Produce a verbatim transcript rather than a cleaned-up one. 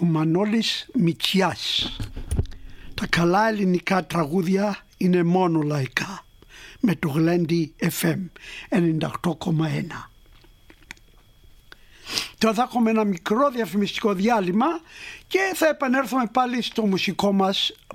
ο Μανώλης Μητσιάς. Τα καλά ελληνικά τραγούδια είναι μόνο λαϊκά, με το Γλέντι εφ εμ ενενήντα οκτώ κόμμα ένα. Τώρα θα έχουμε ένα μικρό διαφημιστικό διάλειμμα και θα επανέλθουμε πάλι στο μουσικό μας